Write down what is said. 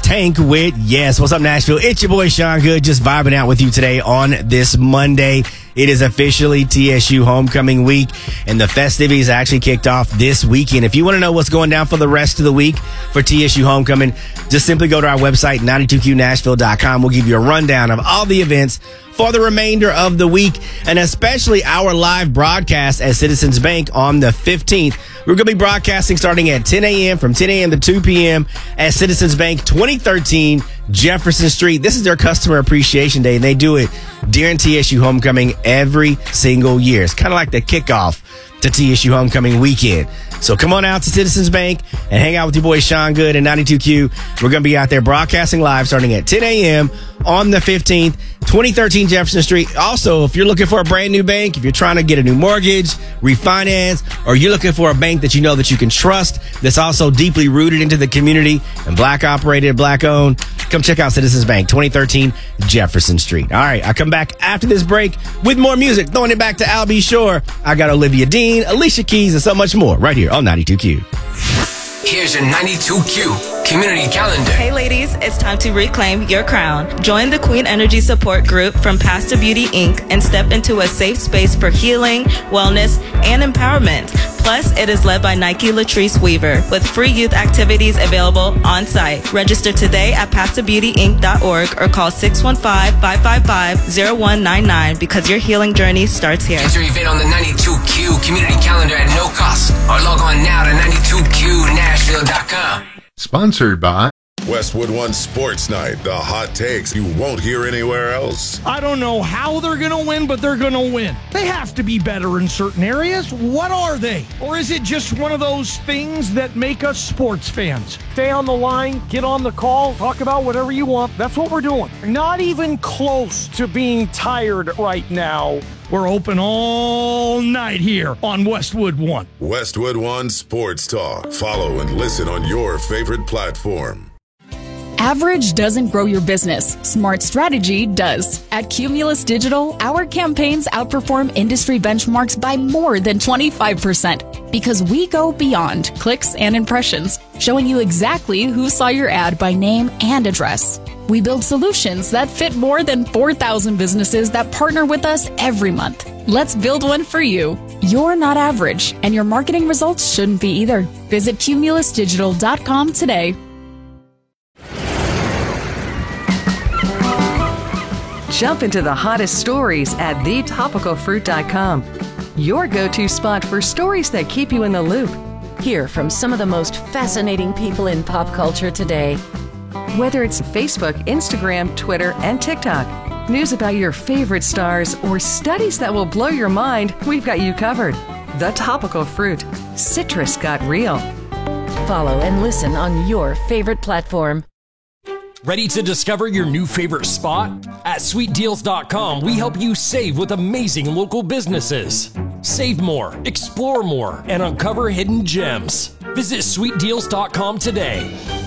Tank with Yes. What's up, Nashville? It's your boy, Sean Good, just vibing out with you today on this Monday. It is officially TSU homecoming week, and the festivities actually kicked off this weekend. If you want to know what's going down for the rest of the week for TSU homecoming, just simply go to our website, 92qnashville.com. We'll give you a rundown of all the events for the remainder of the week, and especially our live broadcast at Citizens Bank on the 15th. We're going to be broadcasting starting at 10 a.m. from 10 a.m. to 2 p.m. at Citizens Bank, 2013 Jefferson Street. This is their Customer Appreciation Day, and they do it during TSU homecoming every single year. It's kind of like the kickoff to TSU homecoming weekend. So come on out to Citizens Bank and hang out with your boy Sean Good and 92Q. We're going to be out there broadcasting live starting at 10 a.m. on the 15th, 2013 Jefferson Street. Also, if you're looking for a brand new bank, if you're trying to get a new mortgage, refinance, or you're looking for a bank that you know that you can trust, that's also deeply rooted into the community and Black operated, Black owned, come check out Citizens Bank, 2013 Jefferson Street. All right, I come back after this break with more music, throwing it back to Al B. Shore. I got Olivia Dean, Alicia Keys, and so much more right here on 92Q. Here's your 92Q community calendar. Hey ladies, it's time to reclaim your crown. Join the Queen Energy Support Group from Pasta Beauty Inc. and step into a safe space for healing, wellness, and empowerment. Plus, it is led by Nike Latrice Weaver with free youth activities available on site. Register today at pastabeautyinc.org or call 615-555-0199 because your healing journey starts here. Get your event on the 92Q community calendar at no cost or log on now to 92qnashville.com. Sponsored by Westwood One Sports Night, the hot takes you won't hear anywhere else. I don't know how they're going to win, but they're going to win. They have to be better in certain areas. What are they? Or is it just one of those things that make us sports fans? Stay on the line, get on the call, talk about whatever you want. That's what we're doing. Not even close to being tired right now. We're open all night here on Westwood One. Westwood One Sports Talk. Follow and listen on your favorite platform. Average doesn't grow your business. Smart strategy does. At Cumulus Digital, our campaigns outperform industry benchmarks by more than 25% because we go beyond clicks and impressions, showing you exactly who saw your ad by name and address. We build solutions that fit more than 4,000 businesses that partner with us every month. Let's build one for you. You're not average, and your marketing results shouldn't be either. Visit cumulusdigital.com today. Jump into the hottest stories at thetopicalfruit.com. Your go-to spot for stories that keep you in the loop. Hear from some of the most fascinating people in pop culture today. Whether it's Facebook, Instagram, Twitter, and TikTok, news about your favorite stars, or studies that will blow your mind, we've got you covered. The Topical Fruit. Citrus got real. Follow and listen on your favorite platform. Ready to discover your new favorite spot? At sweetdeals.com, we help you save with amazing local businesses. Save more, explore more, and uncover hidden gems. Visit sweetdeals.com today.